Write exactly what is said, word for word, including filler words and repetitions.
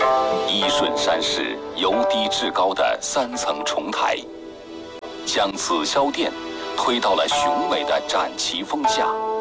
依顺山势由低至高的三层重台，将紫霄殿推到了雄伟的展旗峰下。